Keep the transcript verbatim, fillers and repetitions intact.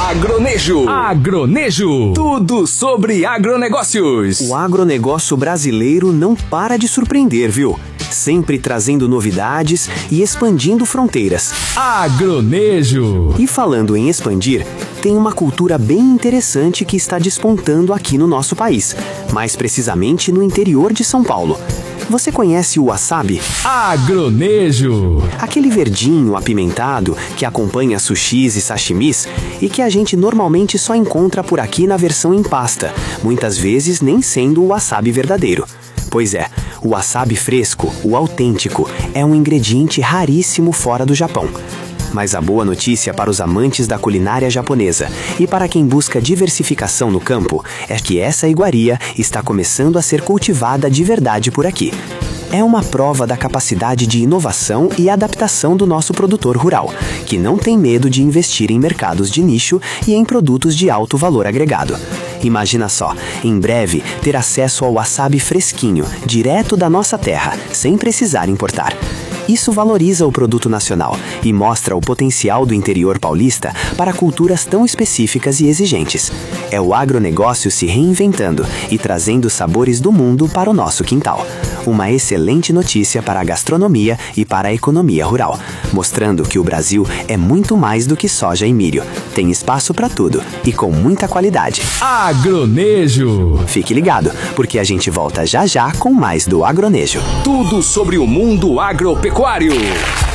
Agronejo. Agronejo. Tudo sobre agronegócios. O agronegócio brasileiro não para de surpreender, viu? Sempre trazendo novidades e expandindo fronteiras. Agronejo. E falando em expandir, tem uma cultura bem interessante que está despontando aqui no nosso país, mais precisamente no interior de São Paulo. Você conhece o wasabi? Agronejo. Aquele verdinho apimentado que acompanha sushis e sashimis e que a gente normalmente só encontra por aqui na versão em pasta, muitas vezes nem sendo o wasabi verdadeiro. Pois é, o wasabi fresco, o autêntico, é um ingrediente raríssimo fora do Japão. Mas a boa notícia para os amantes da culinária japonesa e para quem busca diversificação no campo é que essa iguaria está começando a ser cultivada de verdade por aqui. É uma prova da capacidade de inovação e adaptação do nosso produtor rural, que não tem medo de investir em mercados de nicho e em produtos de alto valor agregado. Imagina só, em breve ter acesso ao wasabi fresquinho, direto da nossa terra, sem precisar importar. Isso valoriza o produto nacional e mostra o potencial do interior paulista para culturas tão específicas e exigentes. É o agronegócio se reinventando e trazendo sabores do mundo para o nosso quintal. Uma excelente notícia para a gastronomia e para a economia rural, mostrando que o Brasil é muito mais do que soja e milho. Tem espaço para tudo e com muita qualidade. Agronejo. Fique ligado, porque a gente volta já já com mais do Agronejo. Tudo sobre o mundo agropecuário.